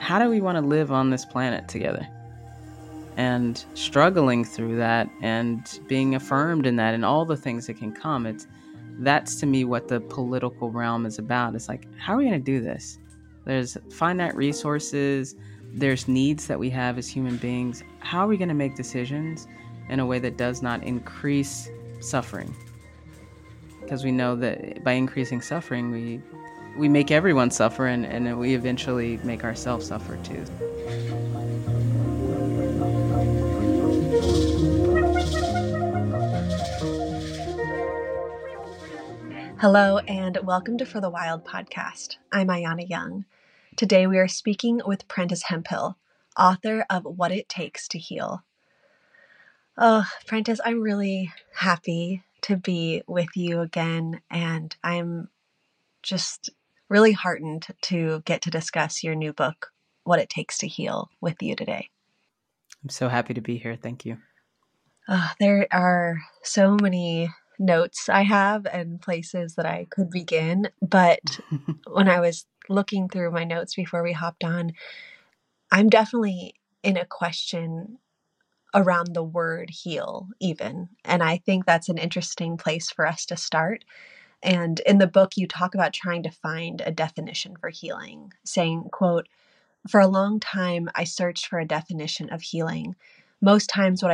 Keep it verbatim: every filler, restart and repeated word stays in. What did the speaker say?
how do we want to live on this planet together? And struggling through that and being affirmed in that and all the things that can come. It's that's to me what the political realm is about. It's like, how are we going to do this? There's finite resources, there's needs that we have as human beings. How are we going to make decisions in a way that does not increase suffering? Because we know that by increasing suffering, we we make everyone suffer, and, and we eventually make ourselves suffer too. Hello, and welcome to For the Wild podcast. I'm Ayana Young. Today we are speaking with Prentice Hemphill, author of What It Takes to Heal. Oh, Prentice, I'm really happy to be with you again, and I'm just really heartened to get to discuss your new book, What It Takes to Heal, with you today. I'm so happy to be here. Thank you. Uh, there are so many notes I have and places that I could begin, but when I was looking through my notes before we hopped on, I'm definitely in a question around the word heal even. And I think that's an interesting place for us to start. And in the book, you talk about trying to find a definition for healing, saying, quote, "For a long time, I searched for a definition of healing. Most times what